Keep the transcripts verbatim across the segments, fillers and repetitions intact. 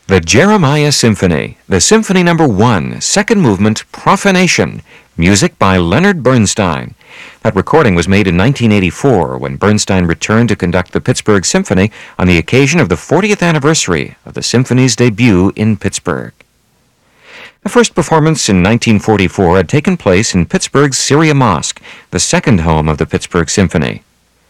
The Jeremiah Symphony, the Symphony Number One, second movement, Profanation, music by Leonard Bernstein. That recording was made in nineteen eighty-four when Bernstein returned to conduct the Pittsburgh Symphony on the occasion of the fortieth anniversary of the symphony's debut in Pittsburgh. The first performance in nineteen forty-four had taken place in Pittsburgh's Syria Mosque, the second home of the Pittsburgh Symphony.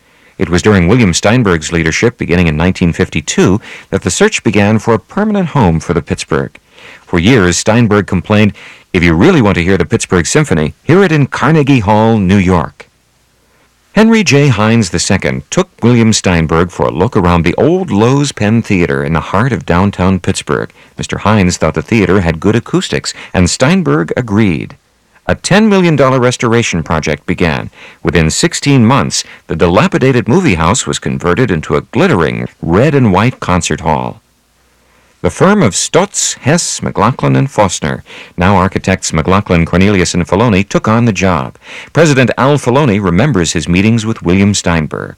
It was during William Steinberg's leadership, beginning in nineteen fifty-two, that the search began for a permanent home for the Pittsburgh. For years, Steinberg complained, "If you really want to hear the Pittsburgh Symphony, hear it in Carnegie Hall, New York." Henry J. Hines the Second took William Steinberg for a look around the old Lowe's Penn Theater in the heart of downtown Pittsburgh. Mister Hines thought the theater had good acoustics, and Steinberg agreed. A ten million dollars restoration project began. Within sixteen months, the dilapidated movie house was converted into a glittering red and white concert hall. The firm of Stotz, Hess, McLaughlin, and Fostner, now architects McLaughlin, Cornelius, and Filoni, took on the job. President Al Filoni remembers his meetings with William Steinberg.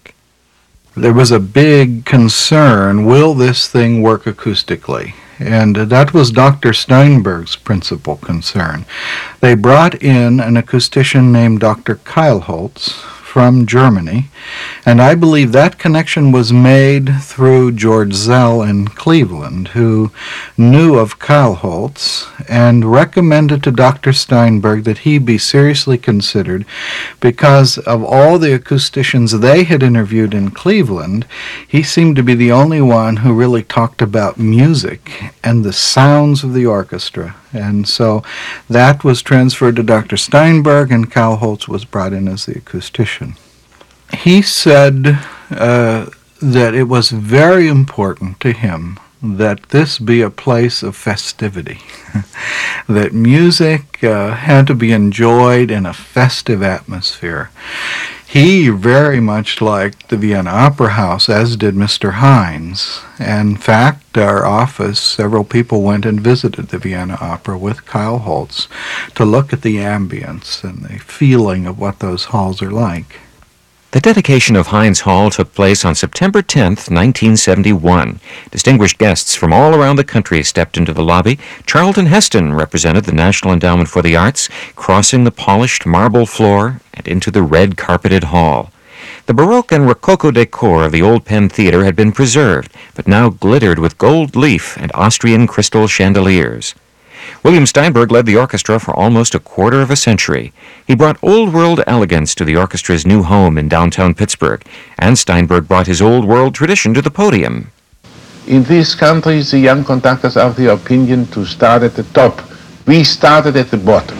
There was a big concern, will this thing work acoustically? And that was Doctor Steinberg's principal concern. They brought in an acoustician named Doctor Keilholz from Germany, and I believe that connection was made through George Zell in Cleveland, who knew of Keilholz and recommended to Doctor Steinberg that he be seriously considered because of all the acousticians they had interviewed in Cleveland, he seemed to be the only one who really talked about music and the sounds of the orchestra. And so that was transferred to Doctor Steinberg, and Keilholz was brought in as the acoustician. He said uh, that it was very important to him that this be a place of festivity, that music uh, had to be enjoyed in a festive atmosphere. He very much liked the Vienna Opera House, as did Mister Hines. In fact, our office, several people went and visited the Vienna Opera with Keilholz to look at the ambience and the feeling of what those halls are like. The dedication of Hines Hall took place on September tenth, nineteen seventy-one. Distinguished guests from all around the country stepped into the lobby. Charlton Heston represented the National Endowment for the Arts, crossing the polished marble floor and into the red carpeted hall. The Baroque and Rococo decor of the old Penn Theater had been preserved, but now glittered with gold leaf and Austrian crystal chandeliers. William Steinberg led the orchestra for almost a quarter of a century. He brought old-world elegance to the orchestra's new home in downtown Pittsburgh, and Steinberg brought his old-world tradition to the podium. In these countries, the young conductors are of the opinion to start at the top. We started at the bottom.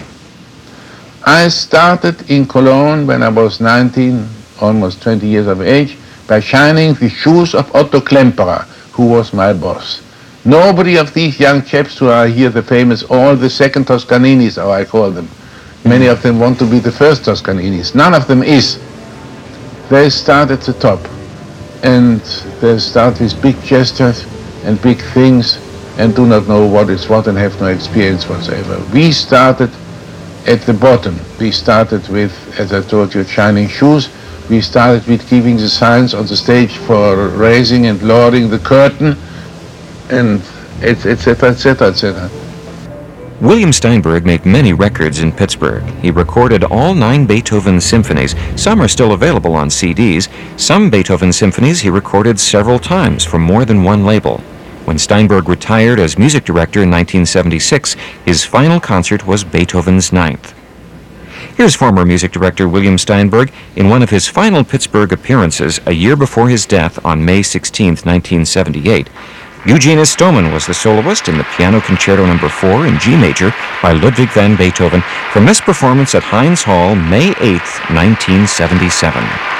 I started in Cologne when I was nineteen, almost twenty years of age, by shining the shoes of Otto Klemperer, who was my boss. Nobody of these young chaps who are here, the famous, all the second Toscaninis, how I call them. Many of them want to be the first Toscaninis. None of them is. They start at the top. And they start with big gestures and big things and do not know what is what and have no experience whatsoever. We started at the bottom. We started with, as I told you, shining shoes. We started with giving the signs on the stage for raising and lowering the curtain, and et cetera, et cetera, et cetera. William Steinberg made many records in Pittsburgh. He recorded all nine Beethoven symphonies. Some are still available on C Ds. Some Beethoven symphonies he recorded several times for more than one label. When Steinberg retired as music director in nineteen seventy-six, his final concert was Beethoven's Ninth. Here's former music director William Steinberg in one of his final Pittsburgh appearances a year before his death on May sixteenth, nineteen seventy-eight. Eugene Istomin was the soloist in the Piano Concerto Number four in G major by Ludwig van Beethoven from this performance at Hines Hall, May eighth, nineteen seventy-seven.